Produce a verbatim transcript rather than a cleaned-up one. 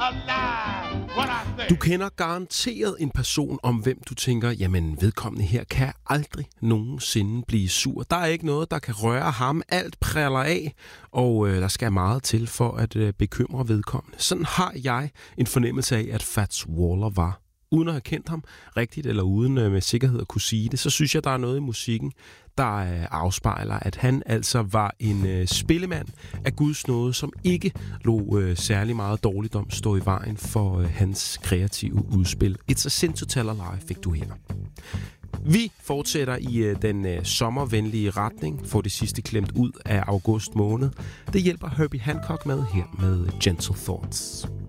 alive when I think. Du kender garanteret en person, om hvem du tænker, jamen vedkommende her kan aldrig nogensinde blive sur. Der er ikke noget, der kan røre ham. Alt præller af, og øh, der skal meget til for at øh, bekymre vedkommende. Sådan har jeg en fornemmelse af, at Fats Waller var. Uden at have kendt ham rigtigt, eller uden øh, med sikkerhed at kunne sige det, så synes jeg, der er noget i musikken, der øh, afspejler, at han altså var en øh, spillemand af Guds nåde, som ikke lå øh, særlig meget dårligdom stå i vejen for øh, hans kreative udspil. It's a Sin to Tell a Lie fik du her. Vi fortsætter i øh, den øh, sommervenlige retning, får det sidste klemt ud af august måned. Det hjælper Herbie Hancock med her med Gentle Thoughts.